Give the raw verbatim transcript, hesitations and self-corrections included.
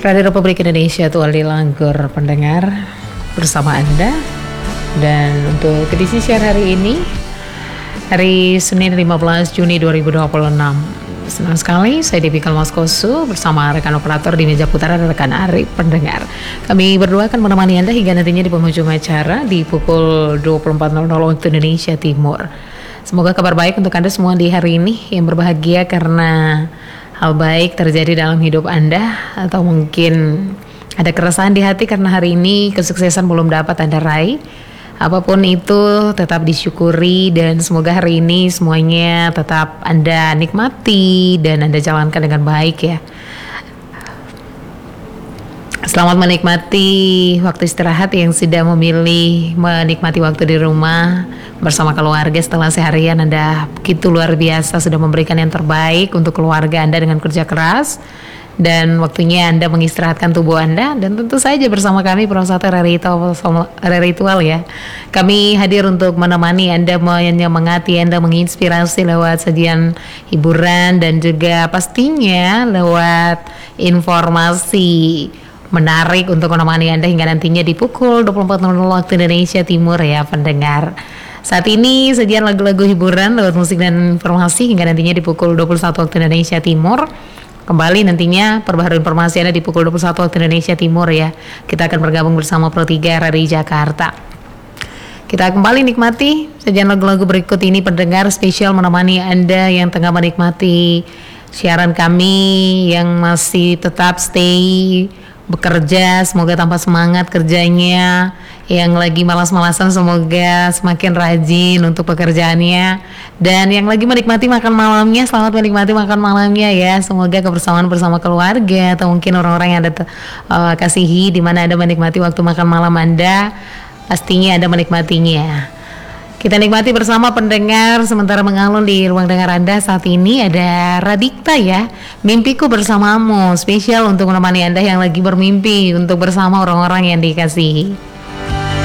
Radio Republik Indonesia tuh Aldi Langgur pendengar bersama Anda. Dan untuk edisi siang hari ini, hari Senin lima belas Juni dua ribu dua puluh enam, senang sekali saya Devi Kalmaskosu bersama rekan operator di meja putar dan rekan Ari pendengar. Kami berdua akan menemani Anda hingga nantinya di penghujung acara di pukul dua puluh empat nol nol waktu Indonesia Timur. Semoga kabar baik untuk Anda semua di hari ini yang berbahagia karena hal baik terjadi dalam hidup Anda, atau mungkin ada keresahan di hati karena hari ini kesuksesan belum dapat Anda raih. Apapun itu tetap disyukuri dan semoga hari ini semuanya tetap Anda nikmati dan Anda jalankan dengan baik ya. Selamat menikmati waktu istirahat yang sudah memilih menikmati waktu di rumah bersama keluarga setelah seharian Anda begitu luar biasa sudah memberikan yang terbaik untuk keluarga Anda dengan kerja keras. Dan waktunya Anda mengistirahatkan tubuh Anda. Dan tentu saja bersama kami Prosata Ritual, Ritual ya. Kami hadir untuk menemani Anda, menyemangati Anda, menginspirasi lewat sajian hiburan dan juga pastinya lewat informasi menarik untuk menemani Anda hingga nantinya di pukul dua puluh empat nol nol waktu Indonesia Timur ya pendengar. Saat ini sajian lagu-lagu hiburan lewat musik dan informasi hingga nantinya di pukul dua puluh satu waktu Indonesia Timur. Kembali nantinya perbaharui informasi Anda di pukul dua puluh satu waktu Indonesia Timur ya. Kita akan bergabung bersama Pro tiga R R I Jakarta. Kita kembali nikmati sajian lagu-lagu berikut ini pendengar, spesial menemani Anda yang tengah menikmati siaran kami yang masih tetap stay bekerja, semoga tanpa semangat kerjanya. Yang lagi malas-malasan semoga semakin rajin untuk pekerjaannya. Dan yang lagi menikmati makan malamnya, selamat menikmati makan malamnya ya. Semoga kebersamaan bersama keluarga atau mungkin orang-orang yang Anda uh, kasihi di mana Anda menikmati waktu makan malam Anda, pastinya Anda menikmatinya. Kita nikmati bersama pendengar sementara mengalun di ruang dengar Anda saat ini ada Radikta ya, Mimpiku Bersamamu, spesial untuk menemani Anda yang lagi bermimpi untuk bersama orang-orang yang dikasihi.